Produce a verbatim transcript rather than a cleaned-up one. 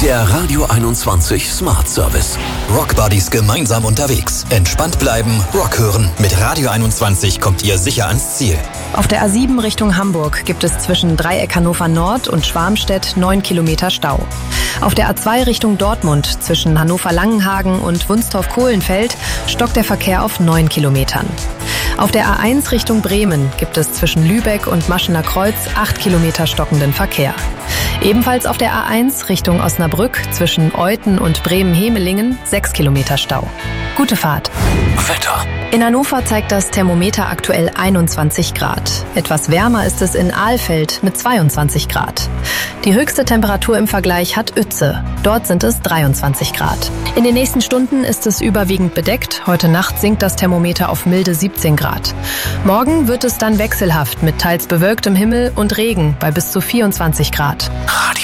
Der Radio einundzwanzig Smart Service. Rockbuddies gemeinsam unterwegs. Entspannt bleiben, Rock hören. Mit Radio einundzwanzig kommt ihr sicher ans Ziel. Auf der A sieben Richtung Hamburg gibt es zwischen Dreieck Hannover Nord und Schwarmstedt neun Kilometer Stau. Auf der A zwei Richtung Dortmund zwischen Hannover-Langenhagen und Wunstorf-Kohlenfeld stockt der Verkehr auf neun Kilometern. Auf der A eins Richtung Bremen gibt es zwischen Lübeck und Maschener Kreuz acht Kilometer stockenden Verkehr. Ebenfalls auf der A eins Richtung Osnabrück zwischen Euthen und Bremen-Hemelingen sechs Kilometer Stau. Gute Fahrt. Wetter. In Hannover zeigt das Thermometer aktuell einundzwanzig Grad. Etwas wärmer ist es in Ahlfeld mit zweiundzwanzig Grad. Die höchste Temperatur im Vergleich hat Uetze. Dort sind es dreiundzwanzig Grad. In den nächsten Stunden ist es überwiegend bedeckt. Heute Nacht sinkt das Thermometer auf milde siebzehn Grad. Morgen wird es dann wechselhaft mit teils bewölktem Himmel und Regen bei bis zu vierundzwanzig Grad. Radio